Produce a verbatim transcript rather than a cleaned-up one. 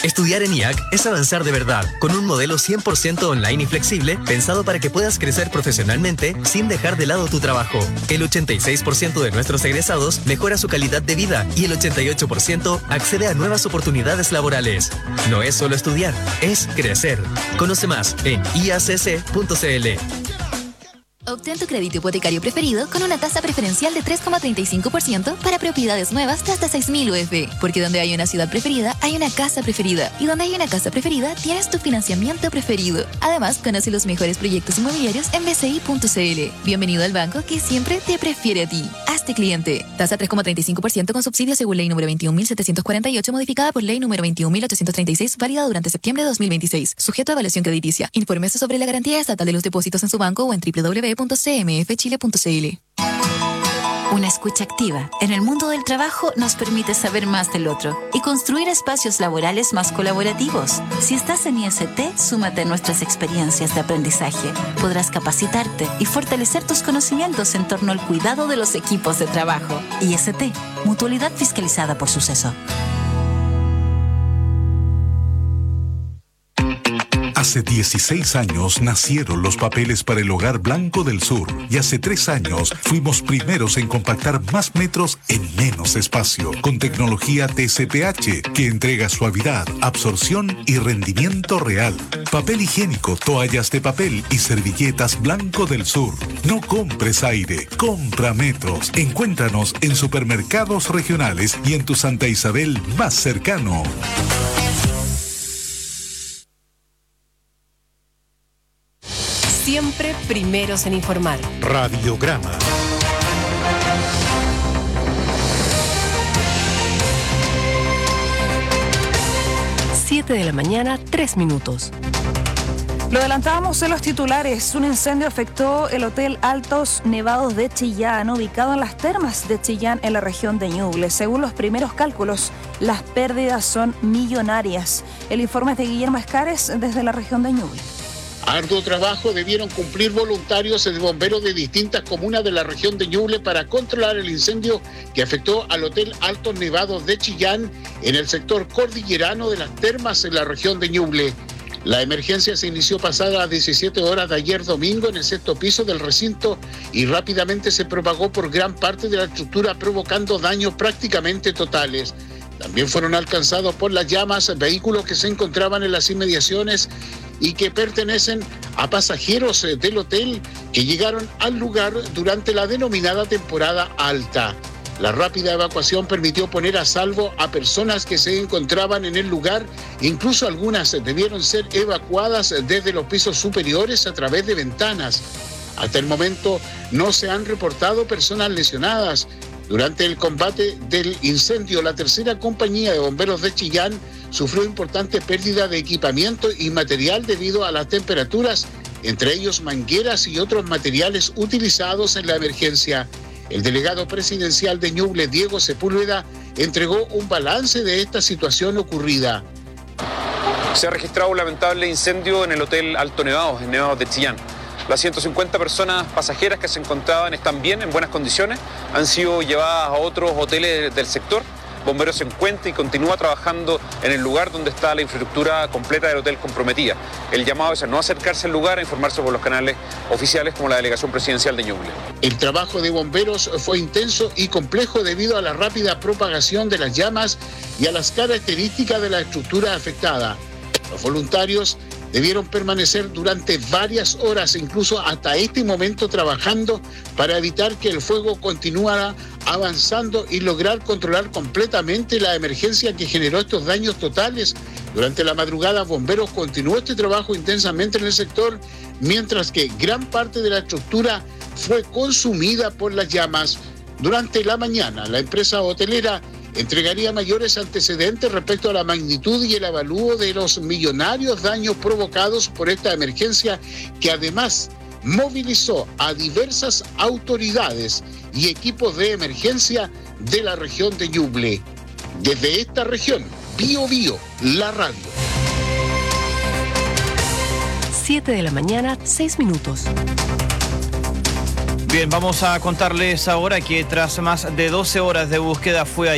Estudiar en I A C es avanzar de verdad, con un modelo cien por ciento online y flexible, pensado para que puedas crecer profesionalmente sin dejar de lado tu trabajo. El ochenta y seis por ciento de nuestros egresados mejora su calidad de vida y el ochenta y ocho por ciento accede a nuevas oportunidades laborales. No es solo estudiar, es crecer. Conoce más en i a c c punto c l. Obtén tu crédito hipotecario preferido con una tasa preferencial de tres coma treinta y cinco por ciento para propiedades nuevas de hasta seis mil U F. Porque donde hay una ciudad preferida, hay una casa preferida. Y donde hay una casa preferida, tienes tu financiamiento preferido. Además, conoce los mejores proyectos inmobiliarios en b c i punto c l. Bienvenido al banco que siempre te prefiere a ti. Hazte cliente. Tasa tres coma treinta y cinco por ciento con subsidio según ley número veintiún mil setecientos cuarenta y ocho, modificada por ley número veintiún mil ochocientos treinta y seis, válida durante septiembre de dos mil veintiséis. Sujeto a evaluación crediticia. Infórmese sobre la garantía estatal de los depósitos en su banco o en w w w punto c m f chile punto c l. Una escucha activa en el mundo del trabajo nos permite saber más del otro y construir espacios laborales más colaborativos. Si estás en I S T, súmate a nuestras experiencias de aprendizaje. Podrás capacitarte y fortalecer tus conocimientos en torno al cuidado de los equipos de trabajo. I S T, Mutualidad Fiscalizada por Suceso. Hace dieciséis años nacieron los papeles para el Hogar Blanco del Sur y hace tres años fuimos primeros en compactar más metros en menos espacio con tecnología T C P H que entrega suavidad, absorción y rendimiento real. Papel higiénico, toallas de papel y servilletas Blanco del Sur. No compres aire, compra metros. Encuéntranos en supermercados regionales y en tu Santa Isabel más cercano. Siempre primeros en informar. Radiograma. siete de la mañana, tres minutos. Lo adelantábamos en los titulares. Un incendio afectó el Hotel Altos Nevados de Chillán, ubicado en las termas de Chillán, en la región de Ñuble. Según los primeros cálculos, las pérdidas son millonarias. El informe es de Guillermo Escares, desde la región de Ñuble. Arduo trabajo debieron cumplir voluntarios de bomberos de distintas comunas de la región de Ñuble para controlar el incendio que afectó al Hotel Altos Nevados de Chillán en el sector cordillerano de las termas en la región de Ñuble. La emergencia se inició pasada las diecisiete horas de ayer domingo en el sexto piso del recinto y rápidamente se propagó por gran parte de la estructura, provocando daños prácticamente totales. También fueron alcanzados por las llamas vehículos que se encontraban en las inmediaciones y que pertenecen a pasajeros del hotel que llegaron al lugar durante la denominada temporada alta. La rápida evacuación permitió poner a salvo a personas que se encontraban en el lugar, incluso algunas debieron ser evacuadas desde los pisos superiores a través de ventanas. Hasta el momento no se han reportado personas lesionadas. Durante el combate del incendio, la tercera compañía de bomberos de Chillán sufrió importante pérdida de equipamiento y material debido a las temperaturas, entre ellos mangueras y otros materiales utilizados en la emergencia. El delegado presidencial de Ñuble, Diego Sepúlveda, entregó un balance de esta situación ocurrida. Se ha registrado un lamentable incendio en el Hotel Alto Nevados, en Nevados de Chillán. Las ciento cincuenta personas pasajeras que se encontraban están bien, en buenas condiciones, han sido llevadas a otros hoteles del sector. Bomberos se encuentra y continúa trabajando en el lugar donde está la infraestructura completa del hotel comprometida. El llamado es a no acercarse al lugar, a informarse por los canales oficiales como la Delegación Presidencial de Ñuble. El trabajo de bomberos fue intenso y complejo debido a la rápida propagación de las llamas y a las características de la estructura afectada. Los voluntarios debieron permanecer durante varias horas, incluso hasta este momento, trabajando para evitar que el fuego continuara avanzando y lograr controlar completamente la emergencia que generó estos daños totales. Durante la madrugada, bomberos continuó este trabajo intensamente en el sector, mientras que gran parte de la estructura fue consumida por las llamas. Durante la mañana, la empresa hotelera entregaría mayores antecedentes respecto a la magnitud y el avalúo de los millonarios daños provocados por esta emergencia, que además movilizó a diversas autoridades y equipos de emergencia de la región de Ñuble. Desde esta región, Bío Bío, la radio. siete de la mañana, seis minutos. Bien, vamos a contarles ahora que tras más de doce horas de búsqueda fue